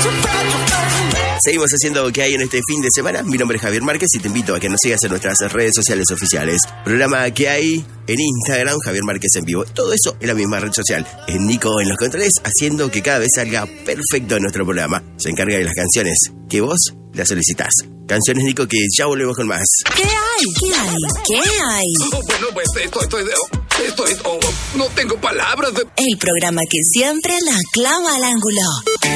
Seguimos haciendo ¿Qué hay en este fin de semana? Mi nombre es Javier Márquez y te invito a que nos sigas en nuestras redes sociales oficiales. Programa ¿Qué hay? En Instagram, Javier Márquez en vivo. Todo eso en la misma red social. Es Nico en los controles, haciendo que cada vez salga perfecto en nuestro programa. Se encarga de las canciones que vos las solicitás. Canciones, Nico, que ya volvemos con más. ¿Qué hay? ¿Qué hay? ¿Qué hay? Bueno, pues no tengo palabras. El programa que siempre la clava al ángulo.